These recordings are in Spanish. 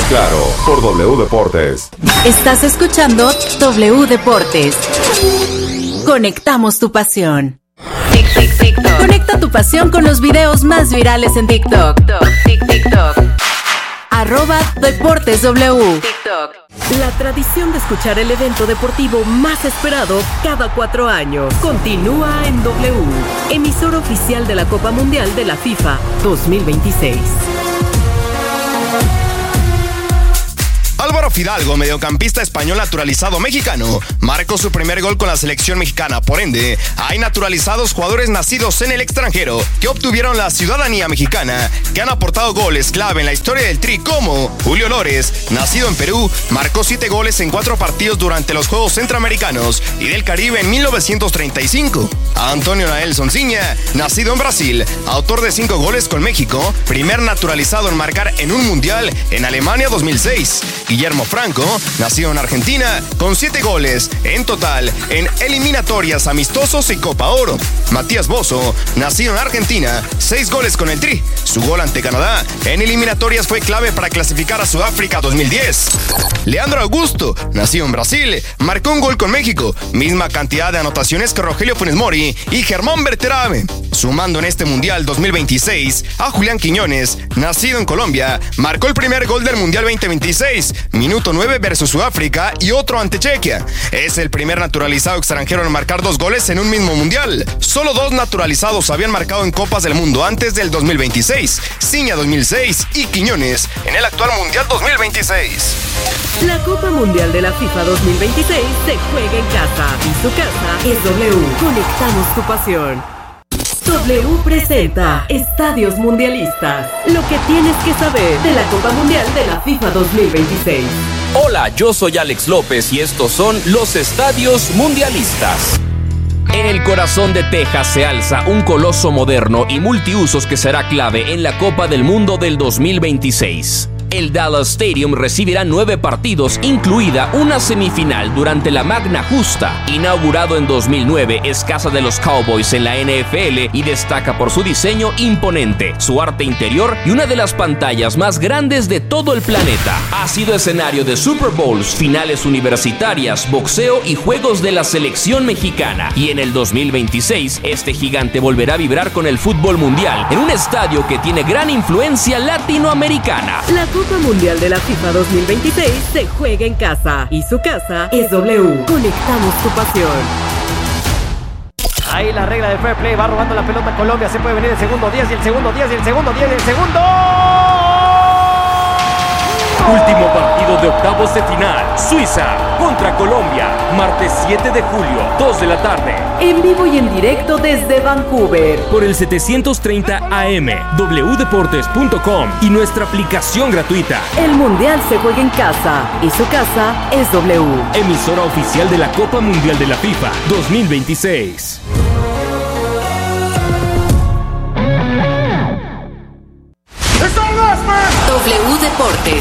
claro, por W Deportes. Estás escuchando W Deportes. Conectamos tu pasión. Conecta tu pasión con los videos más virales en TikTok. @DeportesW. La tradición de escuchar el evento deportivo más esperado cada 4 años continúa en W, emisora oficial de la Copa Mundial de la FIFA 2026. Álvaro Fidalgo, mediocampista español naturalizado mexicano, marcó su primer gol con la selección mexicana. Por ende, hay naturalizados jugadores nacidos en el extranjero que obtuvieron la ciudadanía mexicana, que han aportado goles clave en la historia del Tri, como Julio Lores, nacido en Perú, marcó 7 goles en 4 partidos durante los Juegos Centroamericanos y del Caribe en 1935. Antonio Nael Sonsiña, nacido en Brasil, autor de 5 goles con México, primer naturalizado en marcar en un mundial en Alemania 2006. Guillermo Franco, nacido en Argentina, con 7 goles en total en eliminatorias, amistosos y Copa Oro. Matías Bozo, nacido en Argentina, 6 goles con el Tri. Su gol ante Canadá en eliminatorias fue clave para clasificar a Sudáfrica 2010. Leandro Augusto, nacido en Brasil, marcó un gol con México, misma cantidad de anotaciones que Rogelio Funes Mori y Germán Berterame. Sumando en este Mundial 2026 a Julián Quiñones, nacido en Colombia, marcó el primer gol del Mundial 2026, minuto 9 versus Sudáfrica y otro ante Chequia. Es el primer naturalizado extranjero en marcar 2 goles en un mismo Mundial. Solo 2 naturalizados habían marcado en Copas del Mundo antes del 2026, Ciña 2006 y Quiñones en el actual Mundial 2026. La Copa Mundial de la FIFA 2026 se juega en casa y su casa es W. Conectamos tu pasión. W presenta Estadios Mundialistas. Lo que tienes que saber de la Copa Mundial de la FIFA 2026. Hola, yo soy Alex López y estos son los Estadios Mundialistas. En el corazón de Texas se alza un coloso moderno y multiusos que será clave en la Copa del Mundo del 2026. El Dallas Stadium recibirá 9 partidos, incluida una semifinal durante la Magna Justa. Inaugurado en 2009, es casa de los Cowboys en la NFL y destaca por su diseño imponente, su arte interior y una de las pantallas más grandes de todo el planeta. Ha sido escenario de Super Bowls, finales universitarias, boxeo y juegos de la selección mexicana. Y en el 2026, este gigante volverá a vibrar con el fútbol mundial en un estadio que tiene gran influencia latinoamericana. La Copa Mundial de la FIFA 2026 se juega en casa y su casa es W. Conectamos tu pasión. Ahí la regla de fair play, va robando la pelota Colombia, se puede venir el segundo 10 y el segundo 10 y el segundo 10 y el segundo. Último partido de octavos de final. Suiza contra Colombia. Martes 7 de julio, 2 de la tarde. En vivo y en directo desde Vancouver. Por el 730 AM, wdeportes.com y nuestra aplicación gratuita. El Mundial se juega en casa y su casa es W. Emisora oficial de la Copa Mundial de la FIFA 2026. W Deportes.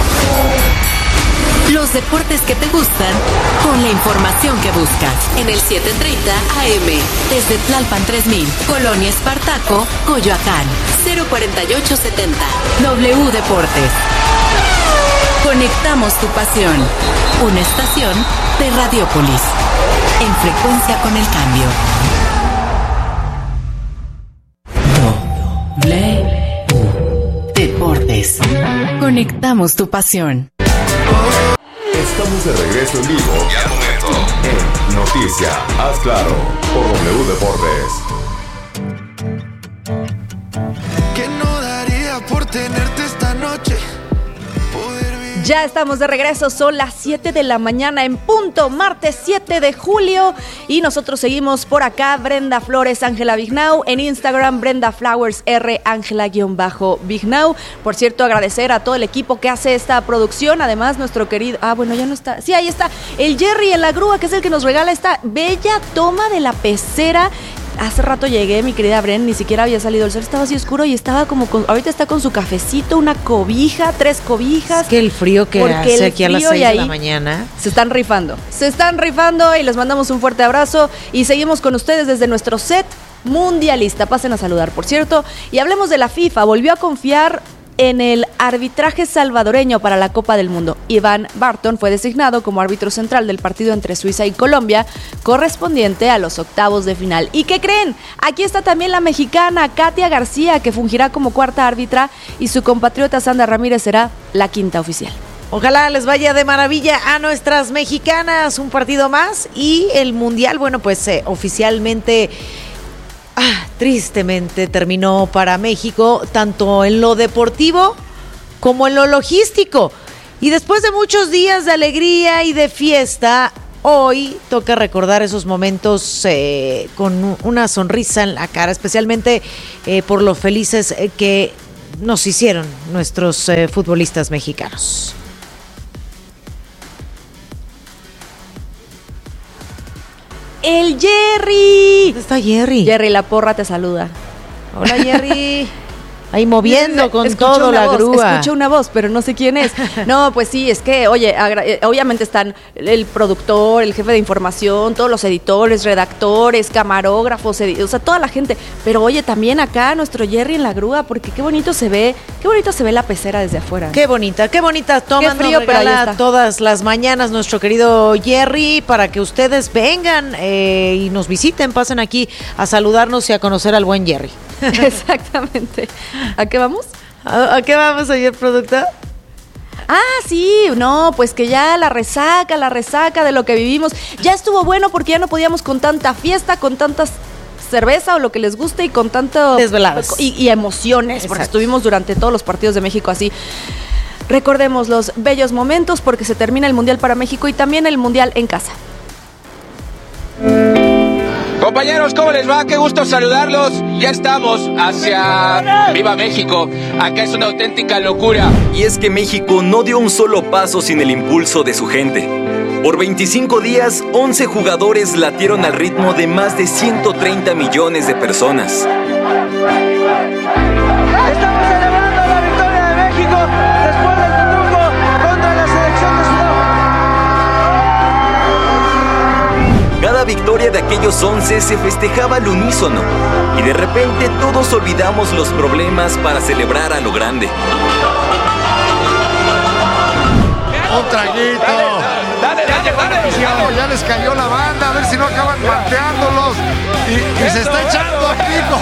Los deportes que te gustan con la información que buscas. En el 730 AM, desde Tlalpan 3000, Colonia Espartaco, Coyoacán, 04870. W Deportes. Conectamos tu pasión. Una estación de Radiópolis. En frecuencia con el cambio. Deportes. Conectamos tu pasión. Estamos de regreso en vivo en Noticia, haz claro, por W Deportes. Que no daría por tenerte esta noche. Ya estamos de regreso, son las 7 de la mañana en punto, martes 7 de julio y nosotros seguimos por acá, Brenda Flores, Ángela Vignau, en Instagram Brenda Flowers R, Ángela-Vignau. Por cierto, agradecer a todo el equipo que hace esta producción, además nuestro querido, bueno, ya no está, sí, ahí está, el Jerry en la grúa, que es el que nos regala esta bella toma de la pecera. Hace rato llegué, mi querida Bren, ni siquiera había salido el sol, estaba así oscuro y estaba como ahorita está con su cafecito, una cobija, 3 cobijas. Es que el frío que hace aquí a las 6 de la mañana. Se están rifando y les mandamos un fuerte abrazo y seguimos con ustedes desde nuestro set mundialista. Pasen a saludar, por cierto, y hablemos de la FIFA. Volvió a confiar en el arbitraje salvadoreño para la Copa del Mundo. Iván Barton fue designado como árbitro central del partido entre Suiza y Colombia, correspondiente a los octavos de final. ¿Y qué creen? Aquí está también la mexicana Katia García, que fungirá como cuarta árbitra, y su compatriota Sandra Ramírez será la quinta oficial. Ojalá les vaya de maravilla a nuestras mexicanas, un partido más, y el Mundial, bueno, pues oficialmente... tristemente terminó para México, tanto en lo deportivo como en lo logístico. Y después de muchos días de alegría y de fiesta, hoy toca recordar esos momentos con una sonrisa en la cara, especialmente por lo felices que nos hicieron nuestros futbolistas mexicanos. ¡El Jerry! ¿Dónde está Jerry? Jerry La Porra te saluda. Hola, Jerry. Ahí moviendo con todo la grúa. Escucho una voz, pero no sé quién es. No, pues sí, es que, oye, obviamente están el productor, el jefe de información, todos los editores, redactores, camarógrafos, o sea, toda la gente. Pero oye, también acá nuestro Jerry en la grúa, porque qué bonito se ve la pecera desde afuera. Qué bonita toma, qué frío, nos regala todas las mañanas nuestro querido Jerry, para que ustedes vengan y nos visiten, pasen aquí a saludarnos y a conocer al buen Jerry. Exactamente. ¿A qué vamos? ¿A qué vamos, ayer, productor? Sí, no, pues que ya la resaca de lo que vivimos. Ya estuvo bueno porque ya no podíamos con tanta fiesta, con tanta cerveza o lo que les guste y con tanto... desveladas. Y emociones. Exacto. Porque estuvimos durante todos los partidos de México así. Recordemos los bellos momentos porque se termina el Mundial para México y también el Mundial en casa. Compañeros, ¿cómo les va? Qué gusto saludarlos. Ya estamos hacia Viva México. Acá es una auténtica locura. Y es que México no dio un solo paso sin el impulso de su gente. Por 25 días, 11 jugadores latieron al ritmo de más de 130 millones de personas. Estamos celebrando la victoria de México después del triunfo contra la selección de Sudáfrica. Cada victoria de aquellos 11 se festejaba al unísono y de repente todos olvidamos los problemas para celebrar a lo grande. Un traguito. Dale. Ya les cayó la banda, a ver si no acaban manteándolos y se está echando a pico.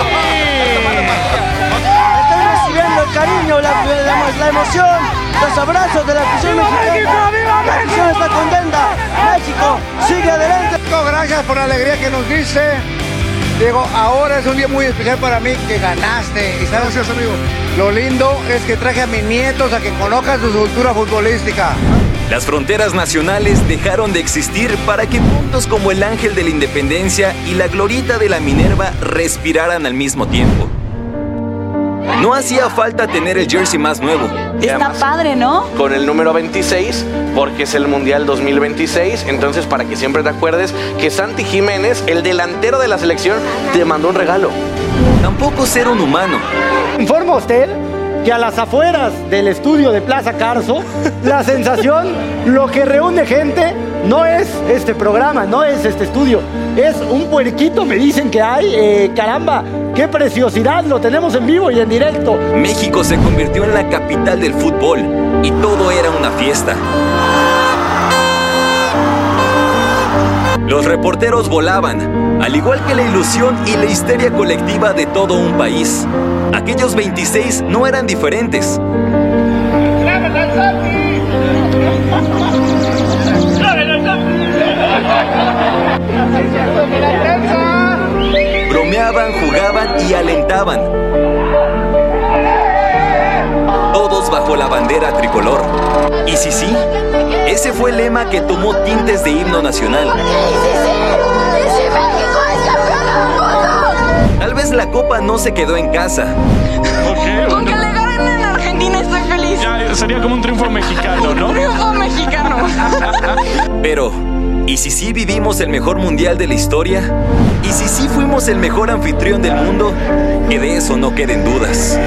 Están recibiendo el cariño, la emoción, los abrazos de la afición mexicana. La afición está contenta. México sigue adelante. Gracias por la alegría que nos diste. Diego, ahora es un día muy especial para mí que ganaste. ¿Y sabes? Gracias, amigo. Lo lindo es que traje a mis nietos a que conozcan su cultura futbolística. Las fronteras nacionales dejaron de existir para que puntos como el Ángel de la Independencia y la Glorita de la Minerva respiraran al mismo tiempo. No hacía falta tener el jersey más nuevo. Está padre, ¿no? Con el número 26, porque es el Mundial 2026. Entonces, para que siempre te acuerdes que Santi Jiménez, el delantero de la selección, te mandó un regalo. Tampoco ser un humano. ¿Informa usted que a las afueras del estudio de Plaza Carso, la sensación, lo que reúne gente, no es este programa, no es este estudio, es un puerquito, me dicen que hay, caramba, qué preciosidad, lo tenemos en vivo y en directo. México se convirtió en la capital del fútbol y todo era una fiesta. Los reporteros volaban, al igual que la ilusión y la histeria colectiva de todo un país. Aquellos 26 no eran diferentes. Bromeaban, jugaban y alentaban. Todos bajo la bandera tricolor. Y sí, ese fue el lema que tomó tintes de himno nacional. Tal vez la copa no se quedó en casa. Con que le ganen en Argentina estoy feliz. Ya, sería como un triunfo mexicano, ¿no? Un triunfo mexicano. Pero, ¿y si sí vivimos el mejor mundial de la historia? ¿Y si sí fuimos el mejor anfitrión del mundo? Que de eso no queden dudas.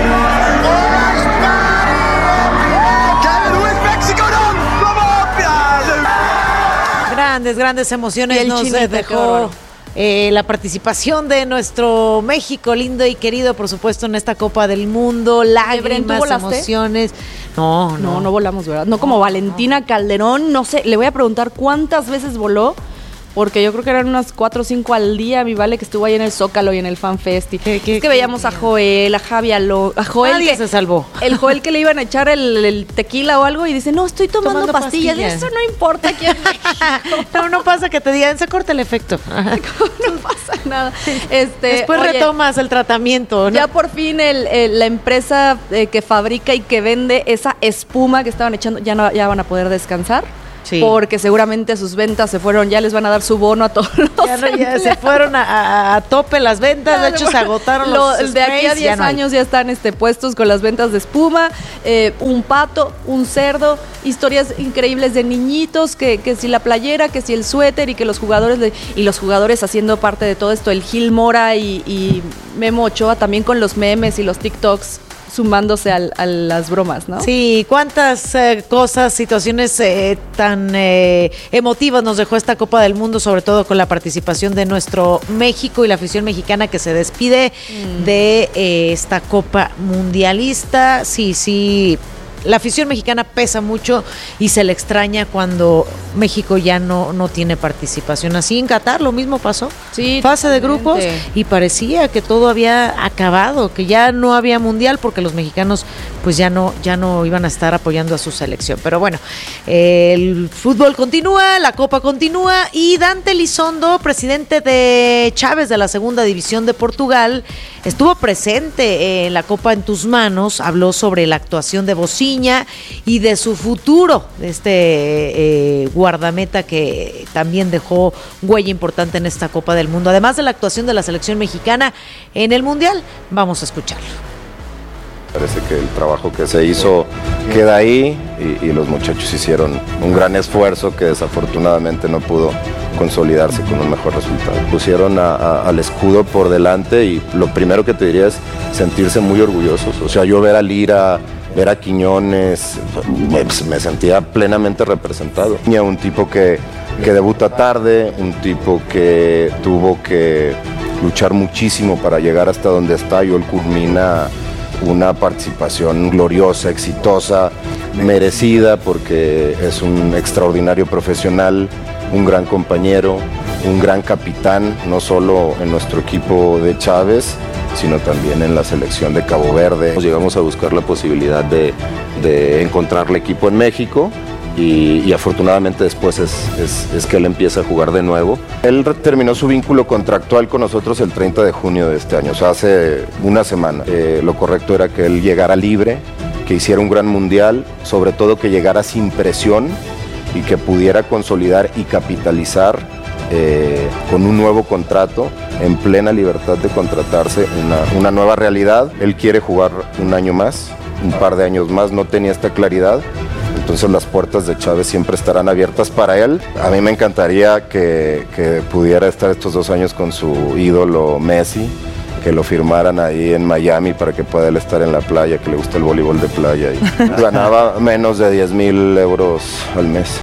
Grandes emociones nos dejó la participación de nuestro México lindo y querido, por supuesto, en esta Copa del Mundo, lágrimas, emociones. No volamos, ¿verdad? No como Valentina Calderón, no sé, le voy a preguntar cuántas veces voló, porque yo creo que eran unas 4 o 5 al día, mi Vale, que estuvo ahí en el Zócalo y en el Fan Festi. Es que veíamos a Joel, a Javi, a Joel. Nadie se salvó. El Joel que le iban a echar el tequila o algo y dice, no, estoy tomando pastillas. Eso no importa aquí en México. No pasa que te digan, se corta el efecto. No pasa nada. Después retomas el tratamiento, ¿no? Ya por fin la empresa que fabrica y que vende esa espuma que estaban echando, ya van a poder descansar. Sí. Porque seguramente sus ventas se fueron, ya les van a dar su bono a todos los ya se fueron a tope las ventas, de hecho se agotaron los sprays. De aquí a 10 años ya están puestos con las ventas de espuma, un pato, un cerdo, historias increíbles de niñitos, que si la playera, que si el suéter y que los jugadores haciendo parte de todo esto, el Gil Mora y Memo Ochoa también con los memes y los TikToks, sumándose a las bromas, ¿no? Sí, cuántas cosas, situaciones tan emotivas nos dejó esta Copa del Mundo, sobre todo con la participación de nuestro México y la afición mexicana que se despide de esta Copa Mundialista. Sí, la afición mexicana pesa mucho y se le extraña cuando México ya no tiene participación. Así en Qatar lo mismo pasó. Sí, fase de grupos y parecía que todo había acabado, que ya no había mundial porque los mexicanos pues ya no iban a estar apoyando a su selección. Pero bueno, el fútbol continúa, la Copa continúa y Dante Elizondo, presidente de Chaves de la Segunda División de Portugal, estuvo presente en la Copa en tus manos, habló sobre la actuación de Bociña y de su futuro, de este guardameta que también dejó huella importante en esta Copa del Mundo, además de la actuación de la selección mexicana en el Mundial. Vamos a escucharlo. Parece que el trabajo que se hizo queda ahí y los muchachos hicieron un gran esfuerzo que desafortunadamente no pudo consolidarse con un mejor resultado. Pusieron al escudo por delante y lo primero que te diría es sentirse muy orgullosos. O sea, yo ver a Lira, ver a Quiñones, me sentía plenamente representado. Un tipo que debuta tarde, un tipo que tuvo que luchar muchísimo para llegar hasta donde está y hoy culmina una participación gloriosa, exitosa, merecida, porque es un extraordinario profesional, un gran compañero, un gran capitán, no solo en nuestro equipo de Chaves, sino también en la selección de Cabo Verde. Llegamos a buscar la posibilidad de encontrarle equipo en México y afortunadamente después es que él empieza a jugar de nuevo. Él terminó su vínculo contractual con nosotros el 30 de junio de este año, o sea, hace una semana. Lo correcto era que él llegara libre, que hiciera un gran mundial, sobre todo que llegara sin presión y que pudiera consolidar y capitalizar con un nuevo contrato, en plena libertad de contratarse una nueva realidad. Él quiere jugar un año más, un par de años más, no tenía esta claridad. Entonces las puertas de Chávez siempre estarán abiertas para él. A mí me encantaría que pudiera estar estos 2 años con su ídolo Messi, que lo firmaran ahí en Miami para que pueda él estar en la playa, que le gusta el voleibol de playa. Y ganaba menos de 10,000 euros al mes.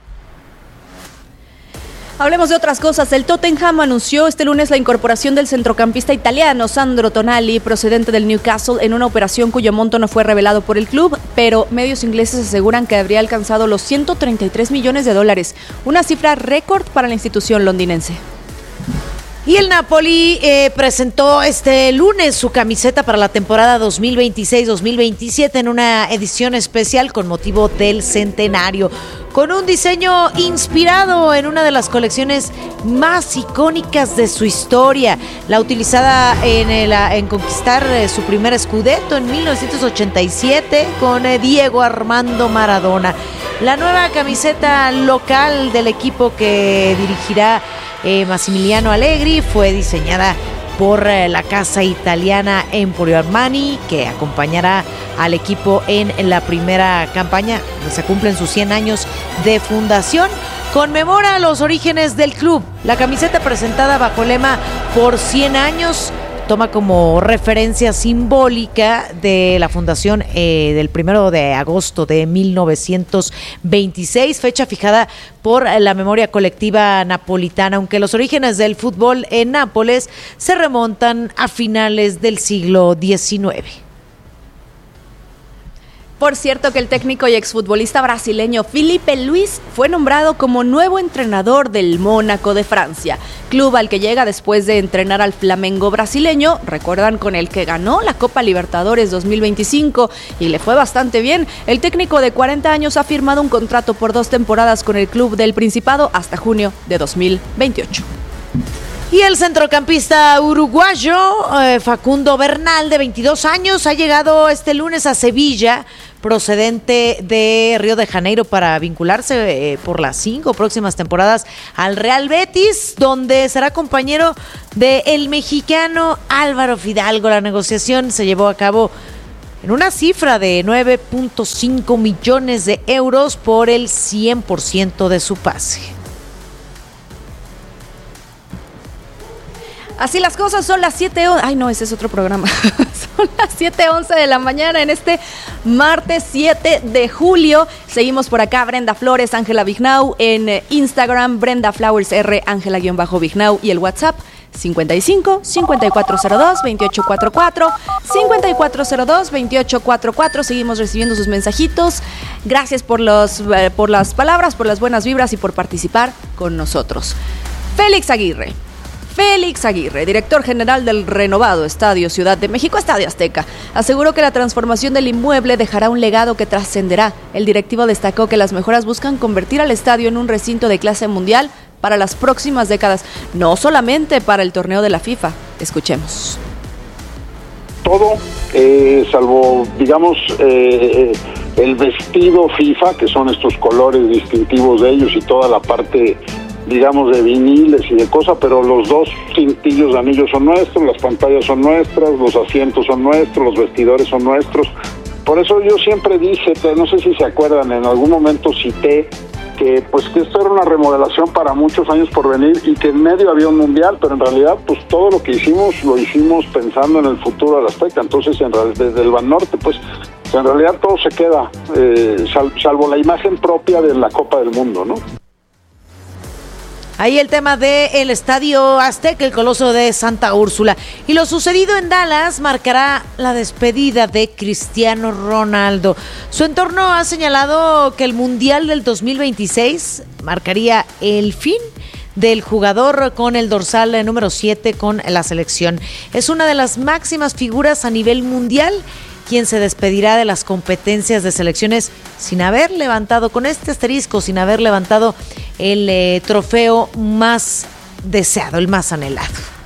Hablemos de otras cosas. El Tottenham anunció este lunes la incorporación del centrocampista italiano Sandro Tonali, procedente del Newcastle, en una operación cuyo monto no fue revelado por el club, pero medios ingleses aseguran que habría alcanzado los $133 millones, una cifra récord para la institución londinense. Y el Napoli presentó este lunes su camiseta para la temporada 2026-2027 en una edición especial con motivo del centenario, con un diseño inspirado en una de las colecciones más icónicas de su historia, la utilizada en conquistar su primer scudetto en 1987 con Diego Armando Maradona. La nueva camiseta local del equipo que dirigirá Massimiliano Allegri fue diseñada por la casa italiana Emporio Armani, que acompañará al equipo en la primera campaña. Se cumplen sus 100 años de fundación. Conmemora los orígenes del club. La camiseta presentada bajo el lema "Por 100 años, toma como referencia simbólica de la fundación del 1 de agosto de 1926, fecha fijada por la memoria colectiva napolitana, aunque los orígenes del fútbol en Nápoles se remontan a finales del siglo XIX. Por cierto que el técnico y exfutbolista brasileño Filipe Luis fue nombrado como nuevo entrenador del Mónaco de Francia, club al que llega después de entrenar al Flamengo brasileño, recuerdan, con el que ganó la Copa Libertadores 2025 y le fue bastante bien. El técnico de 40 años ha firmado un contrato por 2 temporadas con el club del Principado hasta junio de 2028. Y el centrocampista uruguayo Facundo Bernal, de 22 años, ha llegado este lunes a Sevilla, procedente de Río de Janeiro, para vincularse por las 5 próximas temporadas al Real Betis, donde será compañero del mexicano Álvaro Fidalgo. La negociación se llevó a cabo en una cifra de 9.5 millones de euros por el 100% de su pase. Así las cosas, son las 7:11. Ay, no, ese es otro programa. Son las 7:11 de la mañana en este martes 7 de julio. Seguimos por acá, Brenda Flores, Ángela Vignau, en Instagram, Brenda Flowers R, Ángela-Vignau, y el WhatsApp 55-5402-2844, 5402-2844. Seguimos recibiendo sus mensajitos. Gracias por las palabras, por las buenas vibras y por participar con nosotros. Félix Aguirre, director general del renovado Estadio Ciudad de México, Estadio Azteca, aseguró que la transformación del inmueble dejará un legado que trascenderá. El directivo destacó que las mejoras buscan convertir al estadio en un recinto de clase mundial para las próximas décadas, no solamente para el torneo de la FIFA. Escuchemos. Todo, salvo, digamos, el vestido FIFA, que son estos colores distintivos de ellos, y toda la parte, digamos, de viniles y de cosas, pero los 2 cintillos de anillos son nuestros, las pantallas son nuestras, los asientos son nuestros, los vestidores son nuestros. Por eso yo siempre dije, no sé si se acuerdan, en algún momento cité que pues que esto era una remodelación para muchos años por venir y que en medio había un mundial, pero en realidad pues todo lo que hicimos lo hicimos pensando en el futuro de la Azteca. Entonces desde el Banorte pues en realidad todo se queda, salvo la imagen propia de la Copa del Mundo, ¿no? Ahí el tema del Estadio Azteca, el Coloso de Santa Úrsula. Y lo sucedido en Dallas marcará la despedida de Cristiano Ronaldo. Su entorno ha señalado que el Mundial del 2026 marcaría el fin del jugador con el dorsal número 7 con la selección. Es una de las máximas figuras a nivel mundial, quien se despedirá de las competencias de selecciones sin haber levantado, con este asterisco, sin haber levantado el trofeo más deseado, el más anhelado.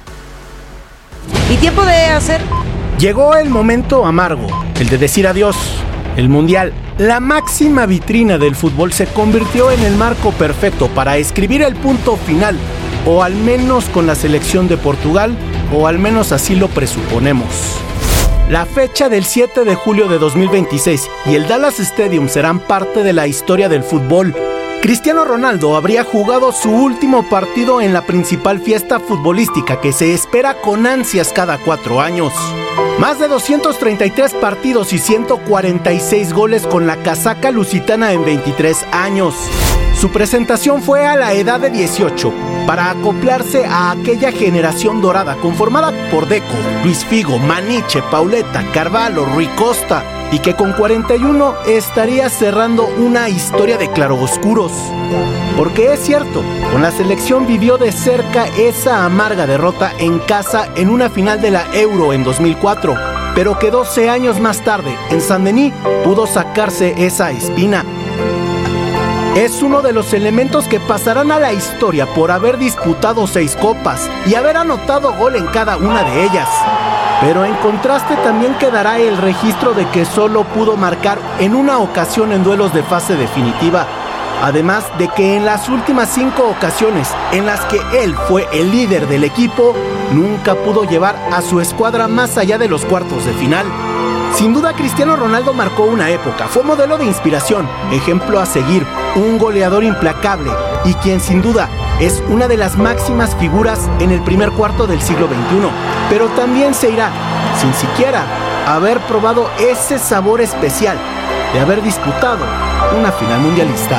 Y tiempo de hacer... Llegó el momento amargo, el de decir adiós. El Mundial, la máxima vitrina del fútbol, se convirtió en el marco perfecto para escribir el punto final, o al menos con la selección de Portugal, o al menos así lo presuponemos. La fecha del 7 de julio de 2026 y el Dallas Stadium serán parte de la historia del fútbol. Cristiano Ronaldo habría jugado su último partido en la principal fiesta futbolística que se espera con ansias cada 4 años. Más de 233 partidos y 146 goles con la casaca lusitana en 23 años. Su presentación fue a la edad de 18, para acoplarse a aquella generación dorada conformada por Deco, Luis Figo, Maniche, Pauleta, Carvalho, Rui Costa, y que con 41 estaría cerrando una historia de claroscuros. Porque es cierto, con la selección vivió de cerca esa amarga derrota en casa en una final de la Euro en 2004, pero que 12 años más tarde, en Saint-Denis, pudo sacarse esa espina. Es uno de los elementos que pasarán a la historia por haber disputado 6 copas y haber anotado gol en cada una de ellas. Pero en contraste también quedará el registro de que solo pudo marcar en una ocasión en duelos de fase definitiva. Además de que en las últimas 5 ocasiones en las que él fue el líder del equipo, nunca pudo llevar a su escuadra más allá de los cuartos de final. Sin duda, Cristiano Ronaldo marcó una época, fue modelo de inspiración, ejemplo a seguir, un goleador implacable y quien sin duda es una de las máximas figuras en el primer cuarto del siglo XXI, pero también se irá sin siquiera haber probado ese sabor especial de haber disputado una final mundialista.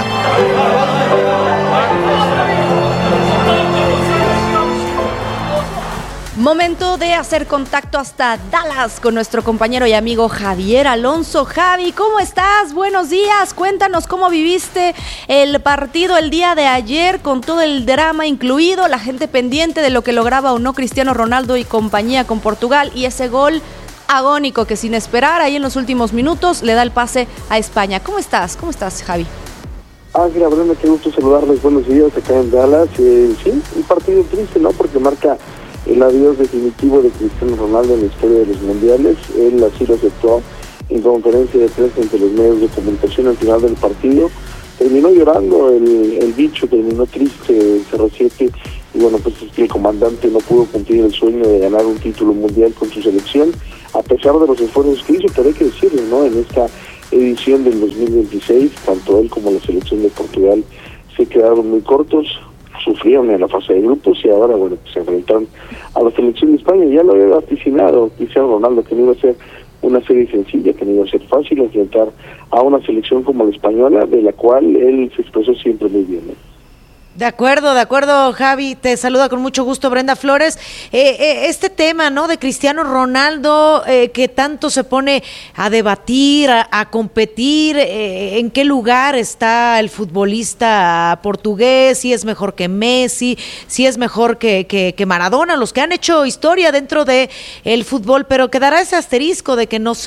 Momento de hacer contacto hasta Dallas con nuestro compañero y amigo Javier Alonso. Javi, ¿cómo estás? Buenos días. Cuéntanos cómo viviste el partido el día de ayer con todo el drama incluido, la gente pendiente de lo que lograba o no Cristiano Ronaldo y compañía con Portugal y ese gol agónico que sin esperar ahí en los últimos minutos le da el pase a España. ¿Cómo estás? ¿Cómo estás, Javi? Ángela, Brenda, qué gusto saludarles. Buenos días acá en Dallas. Sí, un partido triste, ¿no? Porque marca el adiós definitivo de Cristiano Ronaldo en la historia de los mundiales. Él así lo aceptó en conferencia de prensa ante los medios de comunicación al final del partido. Terminó llorando el bicho, terminó triste CR7 y bueno, pues es que el comandante no pudo cumplir el sueño de ganar un título mundial con su selección, a pesar de los esfuerzos que hizo, pero hay que decirlo, ¿no? En esta edición del 2026, tanto él como la selección de Portugal se quedaron muy cortos, sufrieron en la fase de grupos y ahora, bueno, pues se enfrentaron a la selección de España. Ya lo había vaticinado Cristiano Ronaldo, que no iba a ser una serie sencilla, que no iba a ser fácil enfrentar a una selección como la española, de la cual él se expresó siempre muy bien, ¿no? De acuerdo, Javi. Te saluda con mucho gusto Brenda Flores. Este tema, ¿no?, de Cristiano Ronaldo, que tanto se pone a debatir, a competir, en qué lugar está el futbolista portugués, si es mejor que Messi, si es mejor que Maradona, los que han hecho historia dentro de el fútbol, pero quedará ese asterisco de que no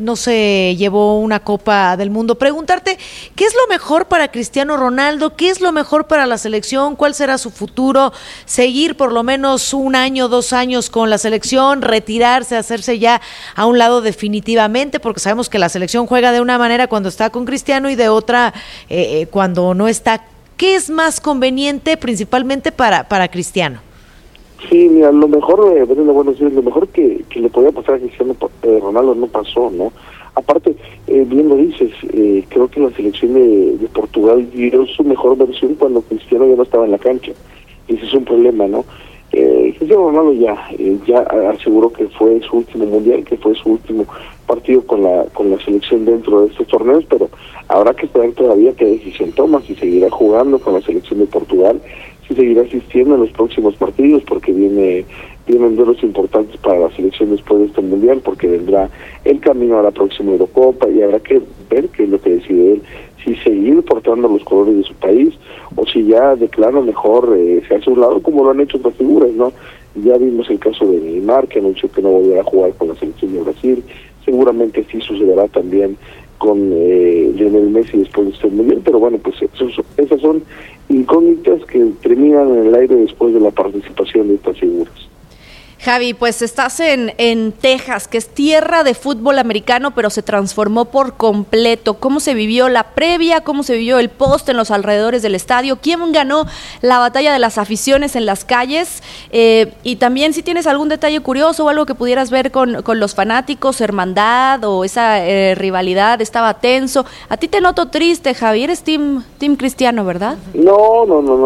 se llevó una Copa del Mundo. Preguntarte, ¿qué es lo mejor para Cristiano Ronaldo? ¿Qué es lo mejor para la selección? ¿Cuál será su futuro? ¿Seguir por lo menos 1 año, 2 años con la selección? ¿Retirarse, hacerse ya a un lado definitivamente? Porque sabemos que la selección juega de una manera cuando está con Cristiano y de otra cuando no está. ¿Qué es más conveniente principalmente para Cristiano? Sí, mira, lo mejor, lo mejor que le podía pasar a Cristiano Ronaldo no pasó, ¿no? Aparte, bien lo dices, creo que la selección de Portugal dio su mejor versión cuando Cristiano ya no estaba en la cancha. Ese es un problema, ¿no? Cristiano Ronaldo ya aseguró que fue su último mundial, que fue su último partido con la selección dentro de estos torneos, pero habrá que esperar todavía qué decisión toma, si seguirá jugando con la selección de Portugal, si seguirá asistiendo en los próximos partidos, porque vienen duelos importantes para la selección después de este mundial, porque vendrá el camino a la próxima Eurocopa y habrá que ver qué es lo que decide él, si seguir portando los colores de su país o si ya de plano mejor se hace a un lado, como lo han hecho otras figuras, ¿no? Ya vimos el caso de Neymar, que anunció que no volverá a jugar con la selección de Brasil. Seguramente sí sucederá también con Lionel Messi después de este mundial, pero bueno, pues esas son incógnitas que terminan en el aire después de la participación de estas figuras. Javi, pues estás en Texas, que es tierra de fútbol americano, pero se transformó por completo. ¿Cómo se vivió la previa? ¿Cómo se vivió el post en los alrededores del estadio? ¿Quién ganó la batalla de las aficiones en las calles? Y también si tienes algún detalle curioso o algo que pudieras ver con los fanáticos, hermandad o esa rivalidad, estaba tenso. A ti te noto triste, Javi, eres team Cristiano, ¿verdad? No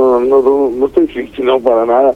estoy triste, no, para nada.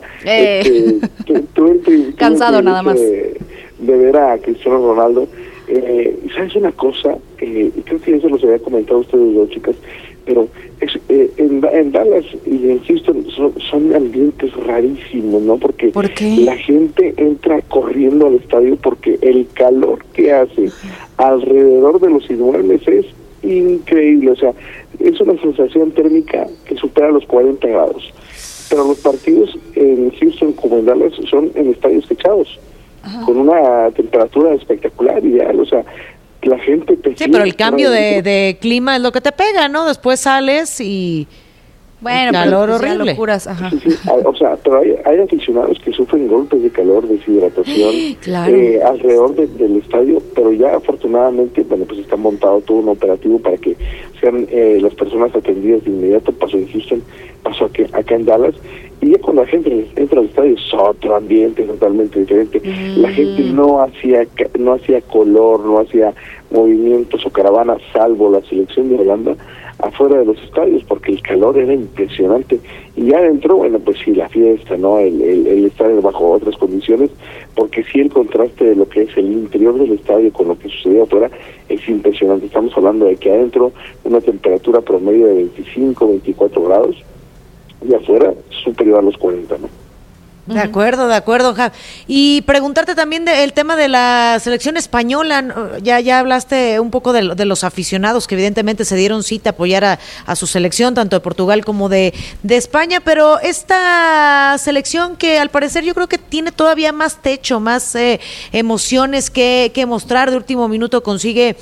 Cansado nada más de ver a Cristiano Ronaldo. ¿Sabes una cosa? Creo que eso los había comentado ustedes dos, chicas, pero en Dallas y en Houston son ambientes rarísimos, ¿no? Porque ¿por qué? La gente entra corriendo al estadio porque el calor que hace alrededor de los inmuebles es increíble. O sea, es una sensación térmica que supera los 40 grados. Pero los partidos en Houston como en Dallas son en estadios techados, con una temperatura espectacular, ideal, o sea, la gente... Sí, pero el cambio de clima es lo que te pega, ¿no? Después sales y... Bueno, calor pero horrible. Locuras, ajá. Sí, o sea, pero hay aficionados que sufren golpes de calor, deshidratación, claro. Alrededor del estadio, pero ya afortunadamente, bueno, pues está montado todo un operativo para que sean las personas atendidas de inmediato. Pasó en Houston, pasó acá en Dallas, y ya cuando la gente entra al estadio es otro ambiente totalmente diferente. La gente no hacía color, no hacía movimientos o caravanas, salvo la selección de Holanda. afuera de los estadios, porque el calor era impresionante. Y ya adentro, bueno, pues sí, la fiesta, ¿no? El estar bajo otras condiciones, porque sí el contraste de lo que es el interior del estadio con lo que sucedía afuera es impresionante. Estamos hablando de que adentro una temperatura promedio de 25, 24 grados, y afuera superior a los 40, ¿no? De acuerdo, Jav. Y preguntarte también del tema de la selección española. Ya hablaste un poco de los aficionados que evidentemente se dieron cita a apoyar a su selección, tanto de Portugal como de España, pero esta selección que al parecer yo creo que tiene todavía más techo, más emociones que mostrar. De último minuto consigue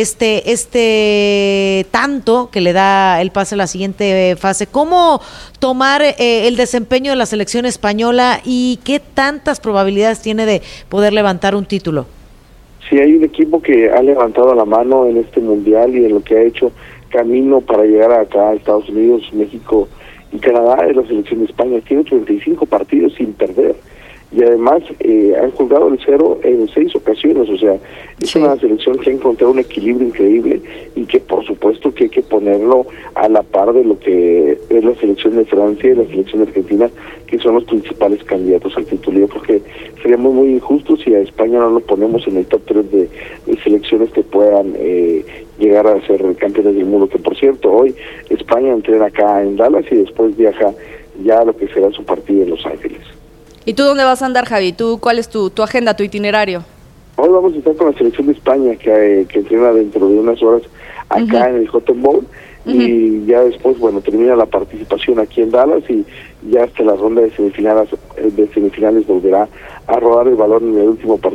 este tanto que le da el pase a la siguiente fase. ¿Cómo tomar el desempeño de la selección española y qué tantas probabilidades tiene de poder levantar un título? Sí, hay un equipo que ha levantado la mano en este mundial y en lo que ha hecho camino para llegar acá a Estados Unidos, México y Canadá, es la selección de España. Tiene 35 partidos sin perder y además han jugado el 0 en 6 ocasiones, o sea, es una selección que ha encontrado un equilibrio increíble y que por supuesto que hay que ponerlo a la par de lo que es la selección de Francia y la selección de Argentina, que son los principales candidatos al título. Yo creo que sería muy injusto si a España no lo ponemos en el top 3 de selecciones que puedan llegar a ser campeones del mundo, que por cierto, hoy España entrena acá en Dallas y después viaja ya a lo que será su partido en Los Ángeles. ¿Y tú dónde vas a andar, Javi? ¿Cuál es tu agenda, tu itinerario? Hoy vamos a estar con la selección de España, que entrena dentro de unas horas acá en el Cotton Bowl, y ya después, bueno, termina la participación aquí en Dallas y ya hasta la ronda de semifinales volverá a rodar el balón en el último partido